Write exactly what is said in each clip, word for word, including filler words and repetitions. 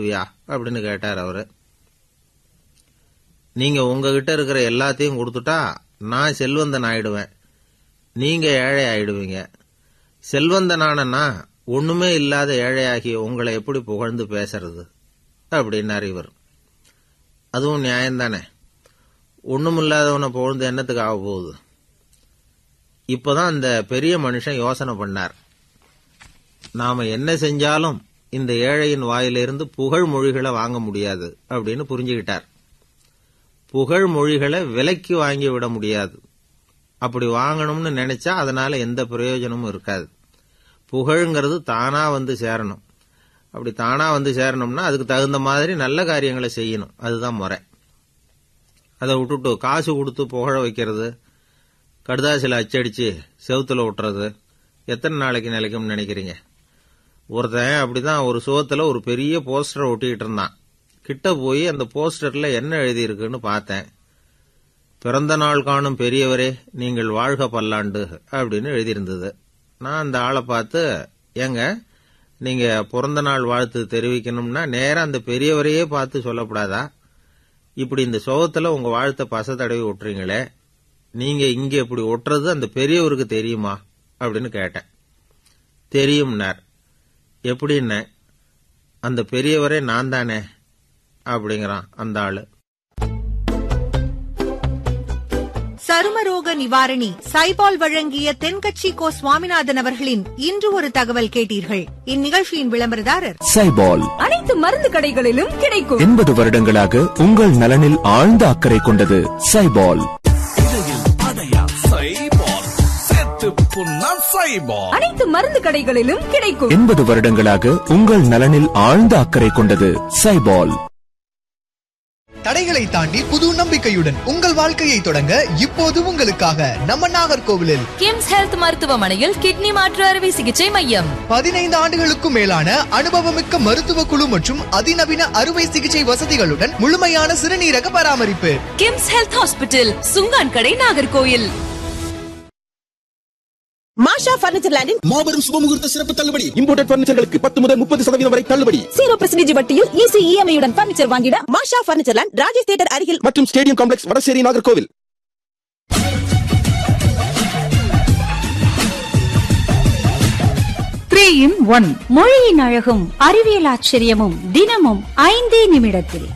ஆயிடுவியா அப்படின்னு கேட்டார் அவரு. நீங்க உங்ககிட்ட இருக்கிற எல்லாத்தையும் கொடுத்துட்டா நான் செல்வந்தன் ஆயிடுவேன், நீங்க ஏழை ஆயிடுவீங்க. செல்வந்தனானா ஒண்ணுமே இல்லாத ஏழையாகிய உங்களை எப்படி புகழ்ந்து பேசுறது அப்படின்னார் இவர். அதுவும் நியாயம்தானே, ஒண்ணுமில்லாதவனை புகழ்ந்து என்னத்துக்கு ஆக போகுது. இப்பதான் அந்த பெரிய மனுஷன் யோசனை பண்ணார். நாம என்ன செஞ்சாலும் இந்த ஏழையின் வாயிலிருந்து புகழ் மொழிகளை வாங்க முடியாது அப்படின்னு புரிஞ்சுக்கிட்டார். புகழ் மொழிகளை விலைக்கு வாங்கி விட முடியாது. அப்படி வாங்கணும்னு நினைச்சா அதனால எந்த பிரயோஜனமும் இருக்காது. புகழ்ங்கிறது தானா வந்து சேரணும். அப்படி தானா வந்து சேரணும்னா அதுக்கு தகுந்த மாதிரி நல்ல காரியங்களை செய்யணும், அதுதான் முறை. அதை விட்டுட்டு காசு கொடுத்து புகழ வைக்கிறது, கடுதாசில அச்சடிச்சு செவுத்துல விட்டுறது எத்தனை நாளைக்கு நிலைக்கும்னு நினைக்கிறீங்க? ஒருத்தன் அப்படிதான் ஒரு சுவத்துல ஒரு பெரிய போஸ்டரை ஒட்டிக்கிட்டு இருந்தான். கிட்ட போய் அந்த போஸ்டர்ல என்ன எழுதியிருக்குன்னு பார்த்தேன். பிறந்த நாள் காணும் பெரியவரே நீங்கள் வாழ்க பல்லாண்டு அப்படின்னு எழுதியிருந்தது. நான் அந்த ஆளை பார்த்து, ஏங்க நீங்க பிறந்த நாள் வாழ்த்து தெரிவிக்கணும்னா நேரம் அந்த பெரியவரையே பார்த்து சொல்லப்படாதா? இப்படி இந்த சோகத்துல உங்க வாழ்த்தை பச தடவி ஒட்டுறீங்களே, நீங்க இங்க இப்படி ஒட்டுறது அந்த பெரியவருக்கு தெரியுமா அப்படின்னு கேட்டேன். தெரியும்னார். எப்படின்னு? அந்த பெரியவரே நான் தானே அப்படிங்கிறான் அந்த ஆளு. சருமரோக நிவாரணி சைபால் வழங்கிய தென்கட்சி கோ சுவாமிநாதன் அவர்களின் இன்று ஒரு தகவல் கேட்டீர்கள். இந்நிகழ்ச்சியின் விளம்பரதாரர் சைபால். அனைத்து மருந்து கடைகளிலும் கிடைக்கும். எண்பது வருடங்களாக உங்கள் நலனில் ஆழ்ந்த அக்கறை கொண்டது சைபால். அனைத்து மருந்து கடைகளிலும் கிடைக்கும். எண்பது வருடங்களாக உங்கள் நலனில் ஆழ்ந்த அக்கறை கொண்டது சைபால். தடைகளை தாண்டி புது நம்பிக்கையுடன் உங்கள் வாழ்க்கையை தொடங்க இப்போது உங்களுக்காக நம்ம நாகர்கோவிலில் கிம்ஸ் ஹெல்த் மருத்துவமனையில் கிட்னி மாற்று அறுவை சிகிச்சை மையம். பதினைந்து ஆண்டுகளுக்கும் மேலான அனுபவமிக்க மருத்துவ குழு மற்றும் அதிநவீன அறுவை சிகிச்சை வசதிகளுடன் முழுமையான சிறுநீரக பராமரிப்பு. கிம்ஸ் ஹெல்த் ஹாஸ்பிட்டல், சுங்கான் கடை, நாகர்கோவில். மாஷா பர்னிச்சர் லேண்டின் மாபெரும் சுபமுகூர்த்த சிறப்பு தள்ளுபடி. இம்போர்ட்டட் பர்னிச்சர்களுக்கு பத்து முதல் முப்பது சதவீதம் வரை தள்ளுபடி. ஜீரோ பர்சன்டேஜ் வட்டியில் ஈஸி இஎம்ஐ உடன் பர்னிச்சர் வாங்கிட மாஷா பர்னிச்சர் லேண்ட், ராஜேஷ் தியேட்டர் அருகில் மற்றும் stadium complex, Vadasery, Nagercoil. Three in one. மொழியின் அழகும் அறிவியல் ஆச்சரியமும் தினமும் ஐந்தே நிமிடத்தில்.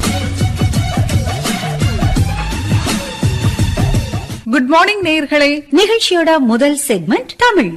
குட் மார்னிங் நேயர்களே. நிகழ்ச்சியோட முதல் செக்மெண்ட் தமிழ்.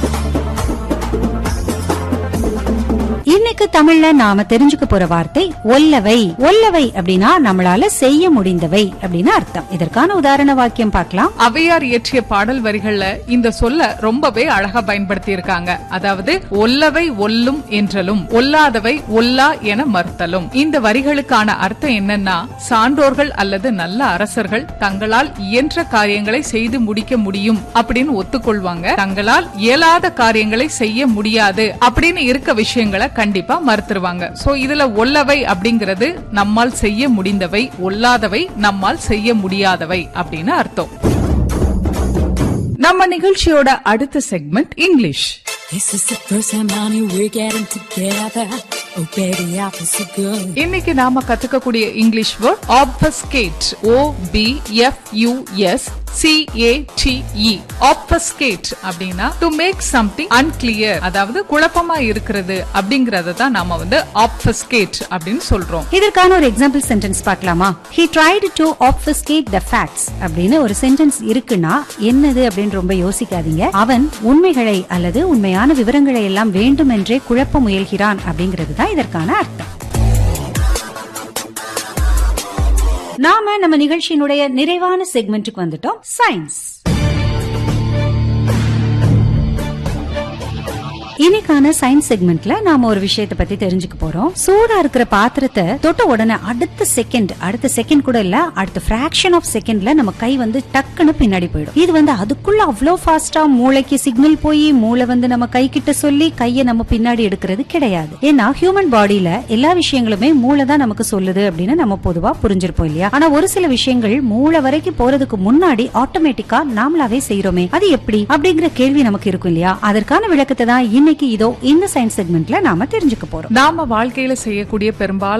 இன்னைக்கு தமிழ்ல நாம தெரிஞ்சுக்க போற வார்த்தை ஒல்லவை. ஒல்லவை அப்படின்னா நம்மளால செய்ய முடிந்தவை அப்படின்னு அர்த்தம். இதற்கான உதாரண வாக்கியம் பார்க்கலாம். ஔவையார் இயற்றிய பாடல் வரிகள்ல இந்த சொல்ல ரொம்பவே அழகா பயன்படுத்தி இருக்காங்க. அதாவது ஒல்லவை ஒல்லும் என்றலும், ஒல்லாதவை ஒல்லா என மறுத்தலும். இந்த வரிகளுக்கான அர்த்தம் என்னன்னா, சான்றோர்கள் அல்லது நல்ல அரசர்கள் தங்களால் இயன்ற காரியங்களை செய்து முடிக்க முடியும் அப்படின்னு ஒத்துக்கொள்வாங்க. தங்களால் இயலாத காரியங்களை செய்ய முடியாது அப்படின்னு இருக்க விஷயங்களை கண்டிப்பா மறுத்துருவாங்க. சோ இதுல ஒல்லவை அப்படிங்கிறது நம்மால் செய்ய முடிந்தவை, ஒல்லாதவை நம்மால் செய்ய முடியாதவை அப்படின்னு அர்த்தம். நம்ம நிகழ்ச்சியோட அடுத்த செக்மெண்ட் இங்கிலீஷ். இன்னைக்கு நாம கத்துக்கக்கூடிய English word ஆப்ஃபஸ்கேட். O P F U S C A D இ. ஆப்ஃபஸ்கேட் அப்படின்னா டு மேக் சம்திங் அன்கிளியர், அதாவது குழப்பமா இருக்கிறது அப்படிங்கறத தான் நாம வந்து ஆப்ஃபஸ்கேட் அப்படின்னு சொல்றோம். இதற்கான ஒரு எக்ஸாம்பிள் சென்டென்ஸ் பார்க்கலாமா? He tried to obfuscate the facts அப்படின்னு ஒரு சென்டென்ஸ் இருக்குன்னா என்னது அப்படின்னு ரொம்ப யோசிக்காதீங்க. அவன் உண்மைகளை அல்லது உண்மையான விவரங்களை எல்லாம் வேண்டுமென்றே குழப்ப முயல்கிறான் அப்படிங்கிறது தான் இதற்கான அர்த்தம். நாம நம்ம நிகழ்ச்சியினுடைய நிறைவான செக்மெண்ட்டுக்கு வந்துட்டோம், சயின்ஸ். இன்னைக்கான சயின்ஸ் செக்மெண்ட்ல நாம ஒரு விஷயத்தை பத்தி தெரிஞ்சுக்க போறோம். சூடா இருக்கிற பாத்திரத்தை தொட்ட உடனே அடுத்த செகண்ட் அடுத்த செகண்ட் கூட இல்ல, அடுத்த பிராக்ஷன் ஆஃப் செகண்ட்ல நம்ம கை வந்து டக்குன்னு பின்னாடி போயிடும். இது வந்து அதுக்குள்ள அவ்வளோ ஃபாஸ்டா மூளைக்கு சிக்னல் போய் மூளை வந்து நம்ம கை கிட்ட சொல்லி கையை நம்ம பின்னாடி எடுக்கிறது கிடையாது. ஏன்னா ஹியூமன் பாடியில எல்லா விஷயங்களுமே மூளை தான் நமக்கு சொல்லுது அப்படின்னு நம்ம பொதுவா புரிஞ்சிருப்போம் இல்லையா? ஆனா ஒரு சில விஷயங்கள் மூளை வரைக்கும் போறதுக்கு முன்னாடி ஆட்டோமேட்டிக்கா நாமளாவே செய்யறோமே, அது எப்படி அப்படிங்கிற கேள்வி நமக்கு இருக்கும் இல்லையா? அதற்கான விளக்கத்தை தான் இன்னைக்கு இதோ இந்த சயின்ஸ் செக்மெண்ட்ல நாம தெரிஞ்சுக்க போறோம். நாம வாழ்க்கையில செய்யக்கூடிய பெரும்பாலும்